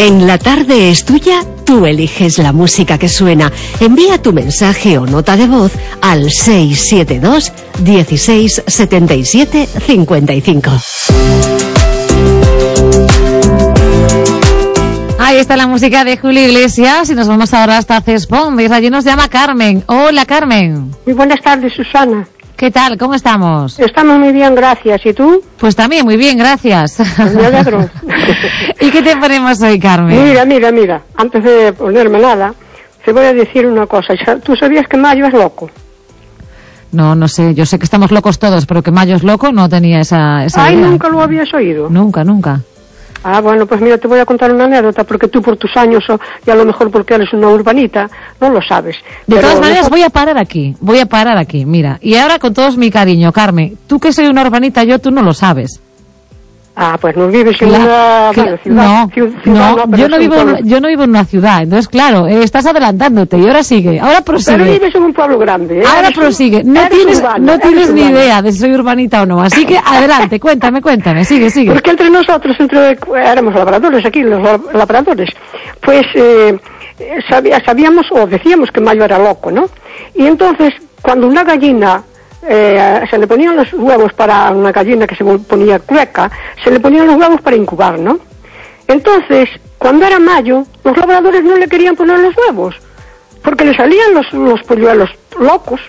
En La Tarde es Tuya, tú eliges la música que suena. Envía tu mensaje o nota de voz al 672 16 77 55. Ahí está la música de Julio Iglesias y nos vamos ahora hasta Cespón. Desde allí nos llama Carmen. Hola, Carmen. Muy buenas tardes, Susana. ¿Qué tal? ¿Cómo estamos? Estamos muy bien, gracias. ¿Y tú? Pues también muy bien, gracias. Pues me alegro. ¿Y qué te ponemos hoy, Carmen? Mira. Antes de ponerme nada, te voy a decir una cosa. ¿Tú sabías que Mayo es loco? No sé. Yo sé que estamos locos todos, pero que Mayo es loco no tenía esa Ay, idea. ¿nunca lo habías oído? Nunca. Ah, bueno, pues mira, te voy a contar una anécdota, porque tú por tus años, y a lo mejor porque eres una urbanita, no lo sabes. De todas maneras, voy a parar aquí, mira. Y ahora con todo mi cariño, Carmen, tú que soy una urbanita, tú no lo sabes. Ah, pues no vives en una ciudad. No, yo no vivo en una ciudad, entonces claro, estás adelantándote y ahora prosigue. Pero vives en un pueblo grande. Ahora prosigue, no tienes ni idea de si soy urbanita o no, así que adelante, cuéntame, sigue. Porque entre nosotros, éramos labradores aquí, los labradores, pues sabíamos o decíamos que Mayo era loco, ¿no? Y entonces, cuando una gallina se le ponían los huevos para una gallina que se ponía clueca, se le ponían los huevos para incubar, ¿no? Entonces, cuando era Mayo, los labradores no le querían poner los huevos, porque le salían los polluelos locos.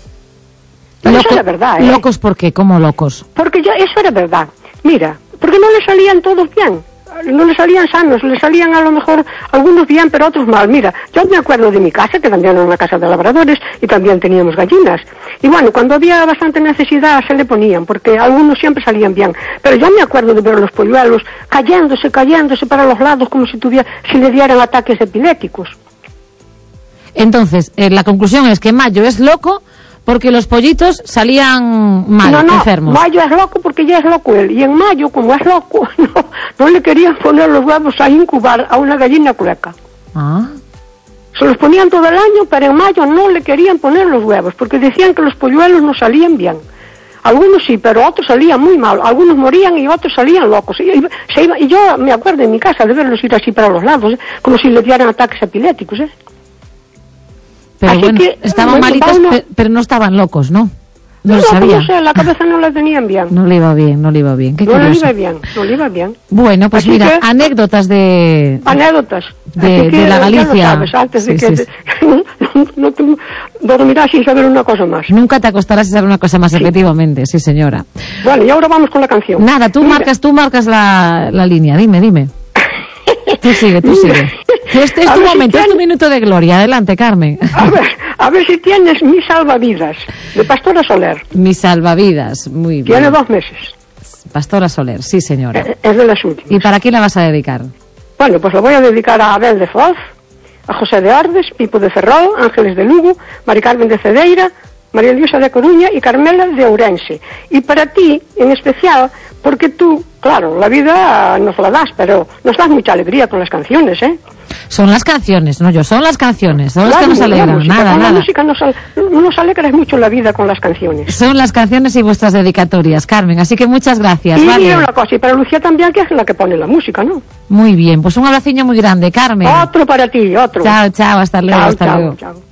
Eso era verdad, ¿eh? ¿Locos por qué? ¿Cómo locos? Porque eso era verdad. Mira, porque no le salían todos bien. No le salían sanos, le salían a lo mejor algunos bien, pero otros mal. Mira, yo me acuerdo de mi casa, que también era una casa de labradores, y también teníamos gallinas. Y bueno, cuando había bastante necesidad se le ponían, porque algunos siempre salían bien. Pero yo me acuerdo de ver los polluelos cayéndose para los lados, como si le dieran ataques epilépticos. Entonces, la conclusión es que Mayo es loco porque los pollitos salían mal, enfermos. Mayo es loco porque ya es loco él. Y en Mayo, como es loco, no le querían poner los huevos a incubar a una gallina clueca. Ah. Se los ponían todo el año, pero en Mayo no le querían poner los huevos, porque decían que los polluelos no salían bien. Algunos sí, pero otros salían muy mal. Algunos morían y otros salían locos. Y yo me acuerdo en mi casa de verlos ir así para los lados, como si le dieran ataques epilépticos, ¿eh? Pero así bueno, que, estaban malitos, pero no estaban locos, ¿no? No lo sabían. No sé, la cabeza no la tenían bien. No le iba bien. Qué curioso. No le iba bien. Bueno, pues así mira, anécdotas de la Galicia. Ya lo sabes, antes de que no te dormirás sin saber una cosa más. Nunca te acostarás sin saber una cosa más, efectivamente, sí, señora. Bueno, y ahora vamos con la canción. Nada, tú marcas la línea, dime. Tú sigue. Este es tu momento, es tu minuto de gloria. Adelante, Carmen. A ver si tienes Mi Salvavidas, de Pastora Soler. Mi Salvavidas, muy bien. Tiene 2 meses. Pastora Soler, sí, señora. Es de las últimas. ¿Y para quién la vas a dedicar? Bueno, pues lo voy a dedicar a Abel de Foz, a José de Ordes, Pipo de Ferrol, Ángeles de Lugo, Mari Carmen de Cedeira, María Luisa de Coruña y Carmela de Ourense. Y para ti, en especial, porque tú, claro, la vida nos la das, pero nos das mucha alegría con las canciones, ¿eh? Son las canciones, no yo, son las canciones, son las que nos alegran, nada. La música nos alegra mucho la vida con las canciones. Son las canciones y vuestras dedicatorias, Carmen, así que muchas gracias. Y vale. una cosa, y para Lucía también, que es la que pone la música, ¿no? Muy bien, pues un abraciño muy grande, Carmen. Otro para ti, otro. Chao, hasta luego. Chao.